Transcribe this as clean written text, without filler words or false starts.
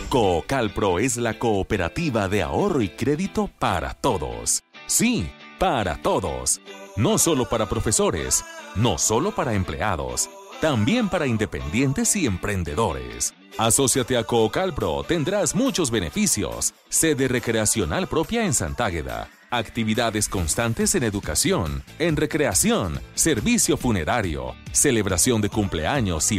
Coocalpro es la cooperativa de ahorro y crédito para todos. Sí, para todos. No solo para profesores, no solo para empleados, también para independientes y emprendedores. Asóciate a Coocalpro, tendrás muchos beneficios. Sede recreacional propia en Santágueda. Actividades constantes en educación, en recreación, servicio funerario, celebración de cumpleaños y